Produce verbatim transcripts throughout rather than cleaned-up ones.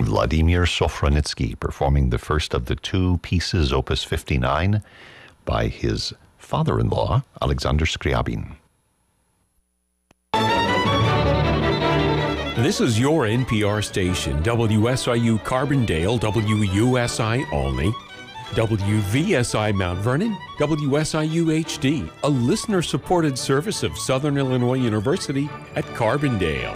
Vladimir Sofronitsky performing the first of the two pieces, Opus fifty-nine, by his father-in-law, Alexander Scriabin. This is your N P R station, W S I U Carbondale, W U S I Olney, W V S I Mount Vernon, W S I U H D, a listener-supported service of Southern Illinois University at Carbondale.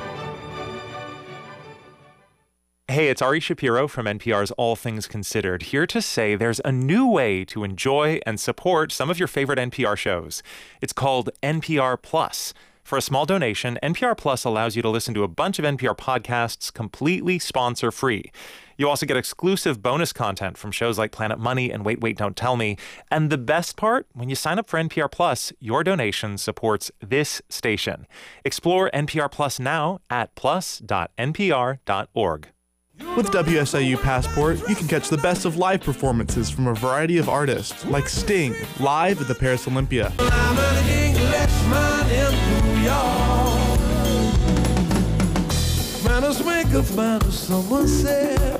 Hey, it's Ari Shapiro from N P R's All Things Considered, here to say there's a new way to enjoy and support some of your favorite N P R shows. It's called N P R Plus. For a small donation, N P R Plus allows you to listen to a bunch of N P R podcasts completely sponsor-free. You also get exclusive bonus content from shows like Planet Money and Wait, Wait, Don't Tell Me. And the best part, when you sign up for N P R Plus, your donation supports this station. Explore N P R Plus now at plus dot n p r dot org. With W S I U Passport, you can catch the best of live performances from a variety of artists, like Sting, live at the Paris Olympia. I'm an Englishman in New York. Manners make of manners, someone said.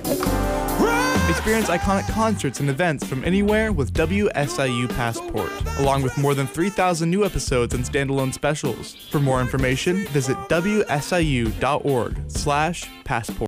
Experience iconic concerts and events from anywhere with W S I U Passport, along with more than three thousand new episodes and standalone specials. For more information, visit w s i u dot org slash passport.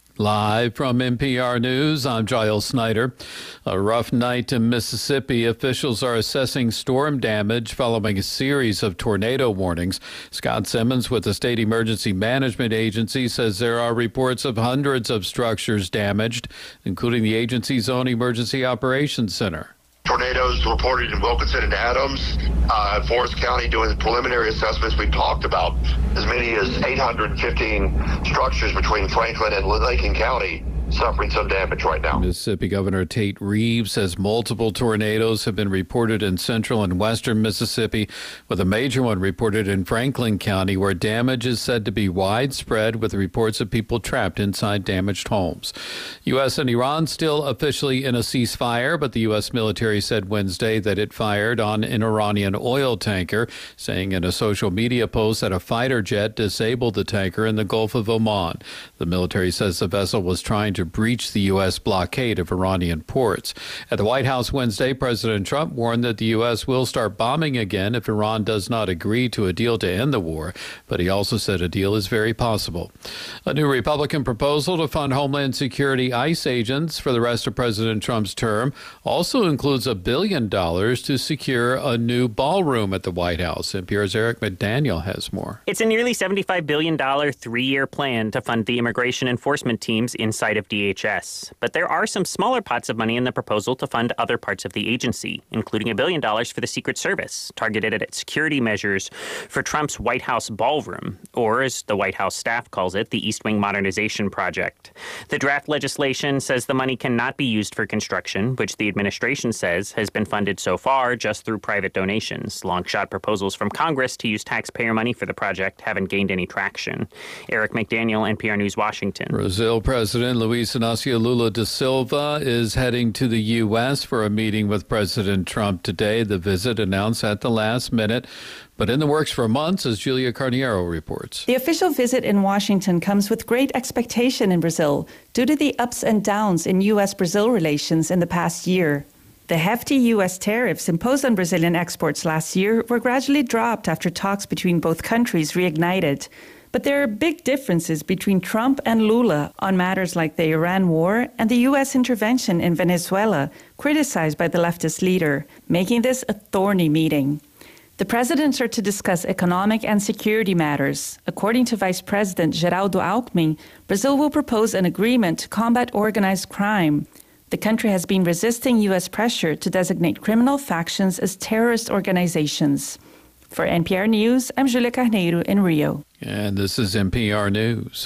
Live from N P R News, I'm Giles Snyder. A rough night in Mississippi. Officials are assessing storm damage following a series of tornado warnings. Scott Simmons with the State Emergency Management Agency says there are reports of hundreds of structures damaged, including the agency's own Emergency Operations Center. Tornadoes reported in Wilkinson and Adams, uh, Forest County doing the preliminary assessments we talked about. As many as eight hundred fifteen structures between Franklin and Lincoln County suffering some damage right now. Mississippi Governor Tate Reeves says multiple tornadoes have been reported in central and western Mississippi, with a major one reported in Franklin County, where damage is said to be widespread, with reports of people trapped inside damaged homes. U S and Iran still officially in a ceasefire, but the U S military said Wednesday that it fired on an Iranian oil tanker, saying in a social media post that a fighter jet disabled the tanker in the Gulf of Oman. The military says the vessel was trying to breach the U S blockade of Iranian ports. At the White House Wednesday, President Trump warned that the U S will start bombing again if Iran does not agree to a deal to end the war, but he also said a deal is very possible. A new Republican proposal to fund Homeland Security ICE agents for the rest of President Trump's term also includes a billion dollars to secure a new ballroom at the White House. N P R's Eric McDaniel has more. It's a nearly seventy-five billion dollars three-year plan to fund the immigration enforcement teams inside of D H S. But there are some smaller pots of money in the proposal to fund other parts of the agency, including a billion dollars for the Secret Service, targeted at security measures for Trump's White House ballroom, or as the White House staff calls it, the East Wing Modernization Project. The draft legislation says the money cannot be used for construction, which the administration says has been funded so far just through private donations. Long-shot proposals from Congress to use taxpayer money for the project haven't gained any traction. Eric McDaniel, N P R News, Washington. Brazil President Luiz Inácio Lula da Silva is heading to the U S for a meeting with President Trump today. The visit announced at the last minute, but in the works for months, as Julia Carniero reports. The official visit in Washington comes with great expectation in Brazil due to the ups and downs in U S Brazil relations in the past year. The hefty U S tariffs imposed on Brazilian exports last year were gradually dropped after talks between both countries reignited. But there are big differences between Trump and Lula on matters like the Iran war and the U S intervention in Venezuela, criticized by the leftist leader, making this a thorny meeting. The presidents are to discuss economic and security matters. According to Vice President Geraldo Alckmin, Brazil will propose an agreement to combat organized crime. The country has been resisting U S pressure to designate criminal factions as terrorist organizations. For N P R News, I'm Julia Carneiro in Rio. And this is N P R News.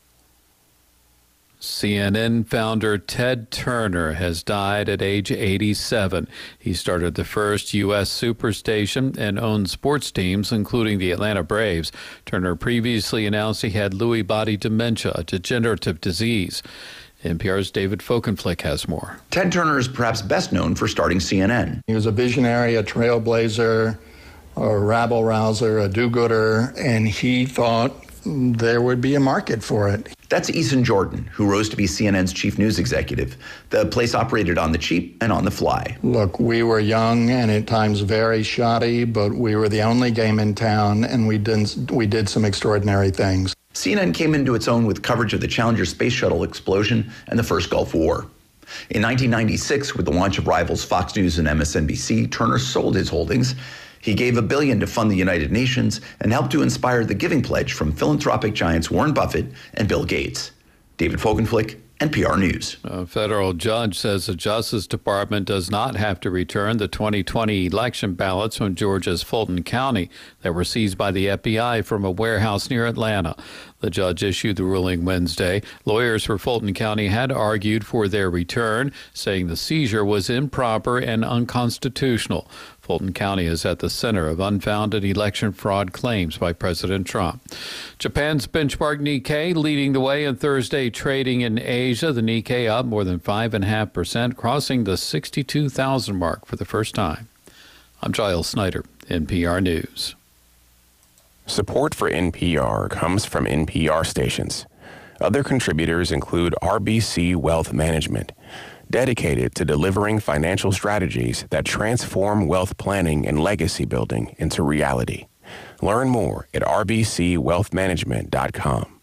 C N N founder Ted Turner has died at age eighty-seven. He started the first U S superstation and owned sports teams, including the Atlanta Braves. Turner previously announced he had Lewy body dementia, a degenerative disease. N P R's David Folkenflik has more. Ted Turner is perhaps best known for starting C N N. He was a visionary, a trailblazer, a rabble-rouser, a do-gooder, and he thought there would be a market for it. That's Eason Jordan, who rose to be C N N's chief news executive. The place operated on the cheap and on the fly. Look, we were young and at times very shoddy, but we were the only game in town, and we did, we did some extraordinary things. C N N came into its own with coverage of the Challenger space shuttle explosion and the first Gulf War. In nineteen ninety-six, with the launch of rivals Fox News and M S N B C, Turner sold his holdings. He gave a billion to fund the United Nations and helped to inspire the Giving Pledge from philanthropic giants Warren Buffett and Bill Gates. David Fogenflick, N P R News. A federal judge says the Justice Department does not have to return the twenty twenty election ballots from Georgia's Fulton County that were seized by the F B I from a warehouse near Atlanta. The judge issued the ruling Wednesday. Lawyers for Fulton County had argued for their return, saying the seizure was improper and unconstitutional. Fulton County is at the center of unfounded election fraud claims by President Trump. Japan's benchmark Nikkei leading the way in Thursday trading in Asia. The Nikkei up more than five point five percent, crossing the sixty-two thousand mark for the first time. I'm Giles Snyder, N P R News. Support for N P R comes from N P R stations. Other contributors include R B C Wealth Management, dedicated to delivering financial strategies that transform wealth planning and legacy building into reality. Learn more at r b c wealth management dot com.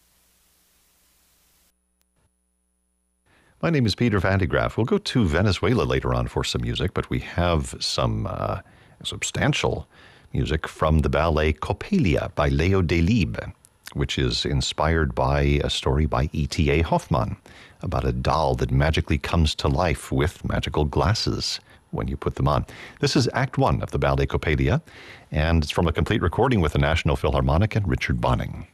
My name is Peter Van de Graaff. We'll go to Venezuela later on for some music, but we have some uh, substantial music from the ballet Coppelia by Leo Delibes, which is inspired by a story by E T A Hoffmann about a doll that magically comes to life with magical glasses when you put them on. This is Act One of the ballet Coppelia, and it's from a complete recording with the National Philharmonic and Richard Bonning.